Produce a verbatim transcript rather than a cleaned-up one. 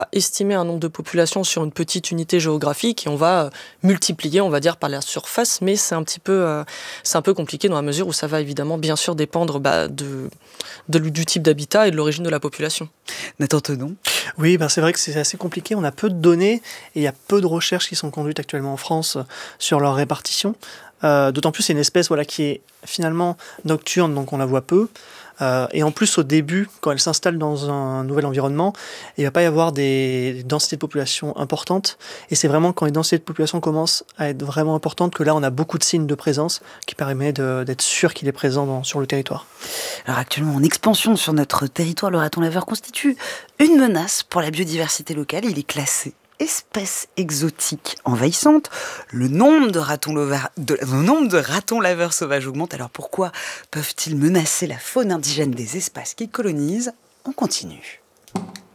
estimer un nombre de populations sur une petite unité géographique et on va euh, multiplier, on va dire, par la surface, mais c'est un petit peu, euh, c'est un peu compliqué dans la mesure où ça va évidemment bien sûr dépendre bah, de, de- du type d'habitat et de l'origine de la population. Nathan Tenon. Oui, ben c'est vrai que c'est assez compliqué. On a peu de données et il y a peu de recherches qui sont conduites actuellement en France euh, sur leur répartition. Euh, d'autant plus c'est une espèce voilà, qui est finalement nocturne, donc on la voit peu. Euh, et en plus, au début, quand elle s'installe dans un nouvel environnement, il ne va pas y avoir des, des densités de population importantes. Et c'est vraiment quand les densités de population commencent à être vraiment importantes que là, on a beaucoup de signes de présence qui permettent de- d'être sûr qu'il est présent dans- sur le territoire. Alors actuellement en expansion sur notre territoire, le raton laveur constitue une menace pour la biodiversité locale. Il est classé espèce exotique envahissante. Le nombre de ratons, laveurs, de, le nombre de ratons laveurs sauvages augmente. Alors pourquoi peuvent-ils menacer la faune indigène des espaces qu'ils colonisent ? On continue.